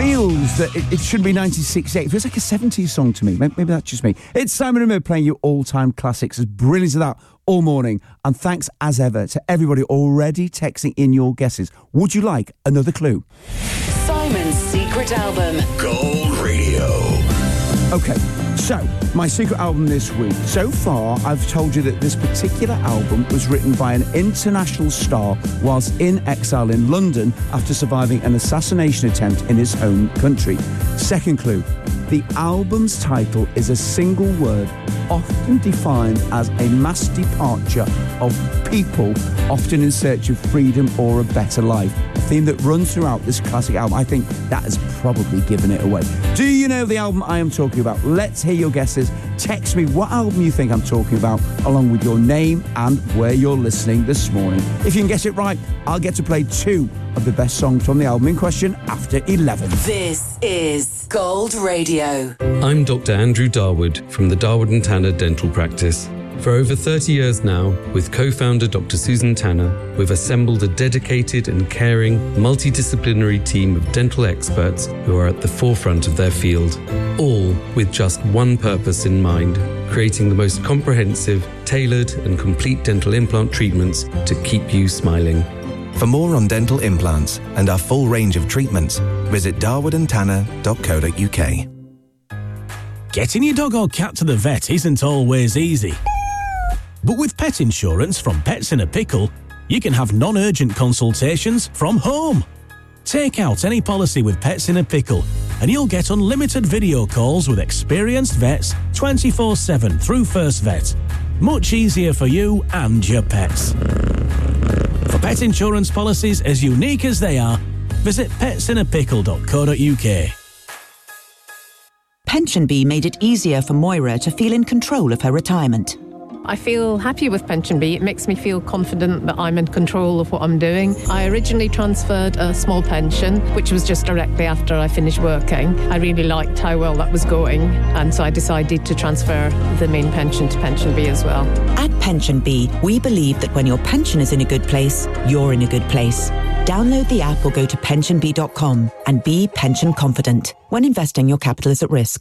feels that it should be 1968. It feels like a 70s song to me. Maybe that's just me. It's Simon and Mo playing you all-time classics, as brilliant as that, all morning. And thanks, as ever, to everybody already texting in your guesses. Would you like another clue? Simon's secret album. Gold Radio. Okay, so my secret album this week. So far, I've told you that this particular album was written by an international star whilst in exile in London after surviving an assassination attempt in his home country. Second clue, the album's title is a single word, often defined as a mass departure of people, often in search of freedom or a better life. A theme that runs throughout this classic album. I think that has probably given it away. Do you know the album I am talking about? Let's hear your guesses. Text me what album you think I'm talking about, along with your name and where you're listening this morning. If you can get it right, I'll get to play 2 of the best songs from the album in question after 11. This is Gold Radio. I'm Dr. Andrew Darwood from the Darwood and Tanner Dental Practice. For over 30 years now, with co-founder Dr. Susan Tanner, we've assembled a dedicated and caring multidisciplinary team of dental experts who are at the forefront of their field, all with just one purpose in mind: creating the most comprehensive, tailored and complete dental implant treatments to keep you smiling. For more on dental implants and our full range of treatments, visit darwoodandtanner.co.uk. Getting your dog or cat to the vet isn't always easy. But with pet insurance from Pets in a Pickle, you can have non-urgent consultations from home. Take out any policy with Pets in a Pickle and you'll get unlimited video calls with experienced vets 24/7 through First Vet. Much easier for you and your pets. For pet insurance policies as unique as they are, visit petsinApickle.co.uk. PensionBee made it easier for Moira to feel in control of her retirement. I feel happy with PensionBee. It makes me feel confident that I'm in control of what I'm doing. I originally transferred a small pension, which was just directly after I finished working. I really liked how well that was going, and so I decided to transfer the main pension to PensionBee as well. At PensionBee, we believe that when your pension is in a good place, you're in a good place. Download the app or go to pensionbee.com and be pension confident. When investing, your capital is at risk.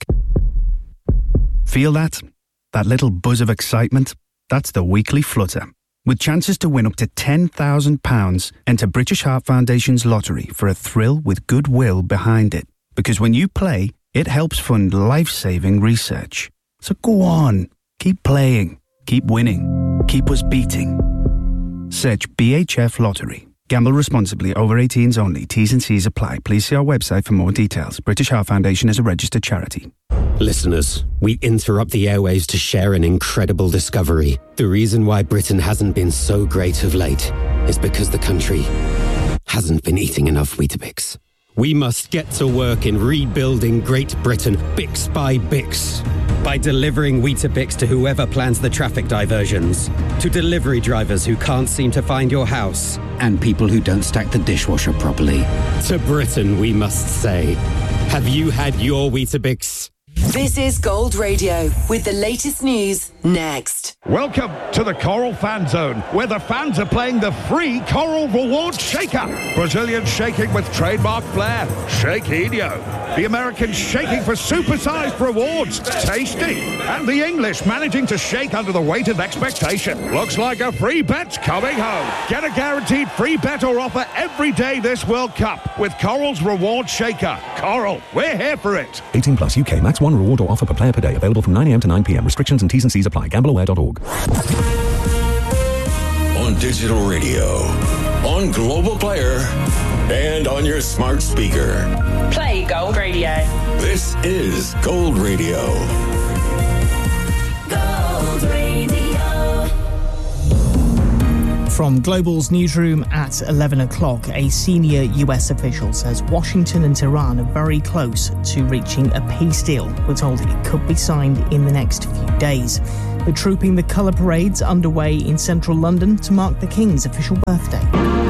Feel that? That little buzz of excitement? That's the weekly flutter. With chances to win up to £10,000, enter British Heart Foundation's lottery for a thrill with goodwill behind it. Because when you play, it helps fund life-saving research. So go on, keep playing, keep winning, keep us beating. Search BHF Lottery. Gamble responsibly. Over 18s only. T's and C's apply. Please see our website for more details. British Heart Foundation is a registered charity. Listeners, we interrupt the airwaves to share an incredible discovery. The reason why Britain hasn't been so great of late is because the country hasn't been eating enough Weetabix. We must get to work in rebuilding Great Britain, Bix by Bix. By delivering Weetabix to whoever plans the traffic diversions, to delivery drivers who can't seem to find your house, and people who don't stack the dishwasher properly. To Britain, we must say, have you had your Weetabix? This is Gold Radio with the latest news next. Welcome to the Coral Fan Zone, where the fans are playing the free Coral Rewards Shaker. Brazilian shaking with trademark flair, Shakeino. The Americans shaking for supersized rewards, Tasty. And the English managing to shake under the weight of expectation. Looks like a free bet's coming home. Get a guaranteed free bet or offer every day this World Cup with Coral's Reward Shaker. Coral, we're here for it. 18 plus UK. Max 1 reward or offer per player per day. Available from 9am to 9pm. Restrictions and T's and C's apply. GambleAware.org. On digital radio, on Global Player, and on your smart speaker. Play Gold Radio. This is Gold Radio. Gold Radio. From Global's newsroom at 11 o'clock, a senior US official says Washington and Tehran are very close to reaching a peace deal. We're told it could be signed in the next few days. The Trooping the Colour Parade's underway in central London to mark the King's official birthday.